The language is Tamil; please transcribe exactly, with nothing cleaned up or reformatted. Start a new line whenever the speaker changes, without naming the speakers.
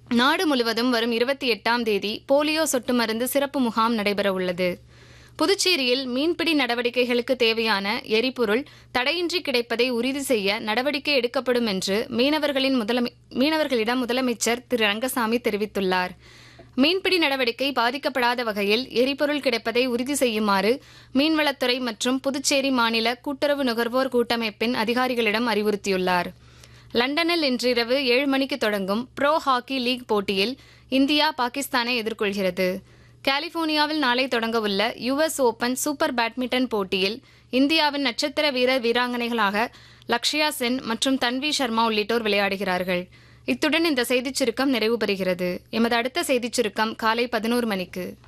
நாடு முழுவதும் வரும் இருபத்தி எட்டாம் தேதி போலியோ சொட்டு மருந்து சிறப்பு முகாம் நடைபெற உள்ளது. புதுச்சேரியில் மீன்பிடி நடவடிக்கைகளுக்கு தேவையான எரிபொருள் தடையின்றி கிடைப்பதை உறுதி செய்ய நடவடிக்கை எடுக்கப்படும் என்று மீனவர்களின் முதலமை மீனவர்களிடம் முதலமைச்சர் திரு ரங்கசாமி தெரிவித்துள்ளார். மீன்பிடி நடவடிக்கை பாதிக்கப்படாத வகையில் எரிபொருள் கிடைப்பதை உறுதி செய்யுமாறு மீன்வளத்துறை மற்றும் புதுச்சேரி மாநில கூட்டுறவு நுகர்வோர் கூட்டமைப்பின் அதிகாரிகளிடம் அறிவுறுத்தியுள்ளார். லண்டனில் இன்றிரவு ஏழு மணிக்கு தொடங்கும் ப்ரோ ஹாக்கி லீக் போட்டியில் இந்தியா பாகிஸ்தானை எதிர்கொள்கிறது. கலிபோர்னியாவில் நாளை தொடங்கவுள்ள யுஎஸ் ஓபன் சூப்பர் பேட்மிண்டன் போட்டியில் இந்தியாவின் நட்சத்திர வீரர் வீராங்கனைகளாக லக்ஷயா சென் மற்றும் தன்வி சர்மா உள்ளிட்டோர் விளையாடுகிறார்கள். இத்துடன் இந்த செய்திச் சுருக்கம் நிறைவு பெறுகிறது. எமது அடுத்த செய்திச் சுருக்கம் காலை பதினோரு மணிக்கு.